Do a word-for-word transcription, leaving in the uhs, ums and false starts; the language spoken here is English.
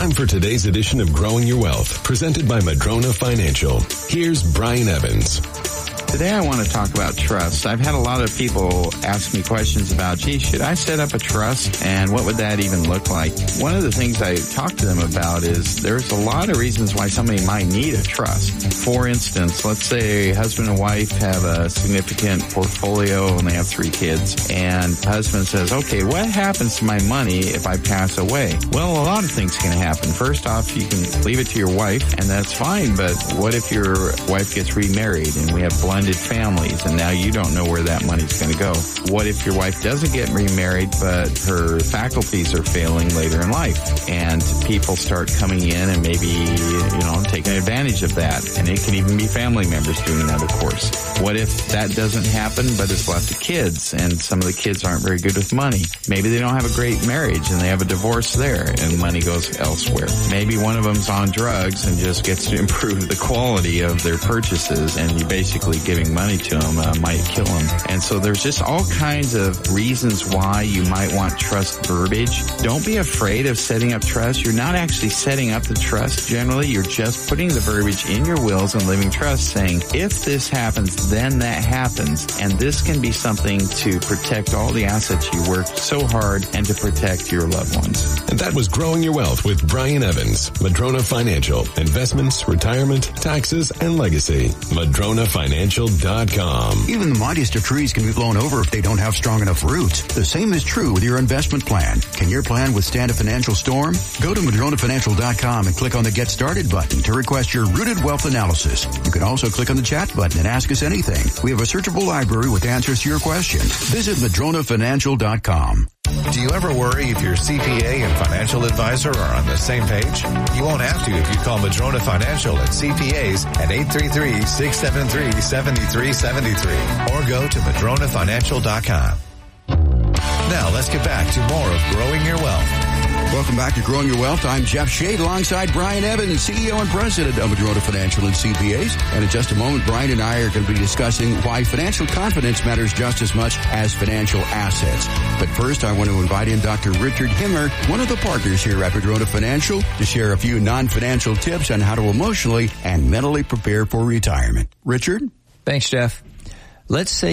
Time for today's edition of Growing Your Wealth, presented by Madrona Financial. Here's Brian Evans. Today I want to talk about trust. I've had a lot of people ask me questions about, gee, should I set up a trust? And what would that even look like? One of the things I talk to them about is there's a lot of reasons why somebody might need a trust. For instance, let's say husband and wife have a significant portfolio and they have three kids. And husband says, okay, what happens to my money if I pass away? Well, a lot of things can happen. First off, you can leave it to your wife, and that's fine. But what if your wife gets remarried and we have blended families, and now you don't know where that money's going to go? What if your wife doesn't get remarried, but her faculties are failing later in life, and people start coming in and maybe, you know, taking advantage of that? And it can even be family members doing that, of course. What if that doesn't happen, but it's left to kids, and some of the kids aren't very good with money? Maybe they don't have a great marriage, and they have a divorce there, and money goes elsewhere. Maybe one of them's on drugs and just gets to improve the quality of their purchases, and you basically get giving money to them uh, might kill them. And so there's just all kinds of reasons why you might want trust verbiage. Don't be afraid of setting up trust. You're not actually setting up the trust generally. You're just putting the verbiage in your wills and living trust, saying, if this happens, then that happens. And this can be something to protect all the assets you worked so hard and to protect your loved ones. And that was Growing Your Wealth with Brian Evans, Madrona Financial. Investments, retirement, taxes, and legacy. Madrona Financial. Even the mightiest of trees can be blown over if they don't have strong enough roots. The same is true with your investment plan. Can your plan withstand a financial storm? Go to Madrona Financial dot com and click on the Get Started button to request your Rooted Wealth Analysis. You can also click on the chat button and ask us anything. We have a searchable library with answers to your questions. Visit Madrona Financial dot com. Do you ever worry if your C P A and financial advisor are on the same page? You won't have to if you call Madrona Financial and C P As at eight three three, six seven three, seven three seven three or go to Madrona Financial dot com. Now let's get back to more of Growing Your Wealth. Welcome back to Growing Your Wealth. I'm Jeff Shade alongside Brian Evans, C E O and President of Madrona Financial and C P As. And in just a moment, Brian and I are going to be discussing why financial confidence matters just as much as financial assets. But first, I want to invite in Doctor Richard Himmer, one of the partners here at Madrona Financial, to share a few non-financial tips on how to emotionally and mentally prepare for retirement. Richard? Thanks, Jeff. Let's say